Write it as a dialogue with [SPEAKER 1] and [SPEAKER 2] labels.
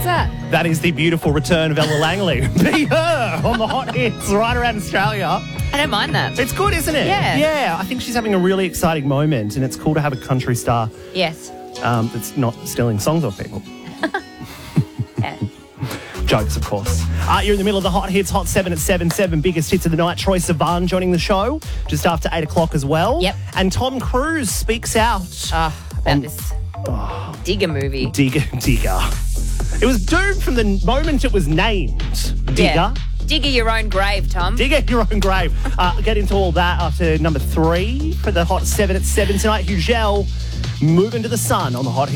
[SPEAKER 1] that?
[SPEAKER 2] That is the beautiful return of Ella Langley. Be her on the hot hits right around Australia.
[SPEAKER 1] I don't mind that.
[SPEAKER 2] It's good, isn't it?
[SPEAKER 1] Yeah.
[SPEAKER 2] Yeah, I think she's having a really exciting moment, and it's cool to have a country star
[SPEAKER 1] Yes.
[SPEAKER 2] that's not stealing songs off people.
[SPEAKER 1] Yeah.
[SPEAKER 2] Jokes, of course. You're in the middle of the hot hits, Hot 7 at 7 biggest hits of the night. Troye Sivan joining the show just after 8 o'clock as well.
[SPEAKER 1] Yep.
[SPEAKER 2] And Tom Cruise speaks out.
[SPEAKER 1] About this Digger movie.
[SPEAKER 2] Digger. It was doomed from the moment it was named. Digger.
[SPEAKER 1] Yeah. Digger your own grave, Tom.
[SPEAKER 2] Digger your own grave. Get into all that after number 3 for the Hot 7 at 7 tonight. Hugel moving to the sun on the hot hits.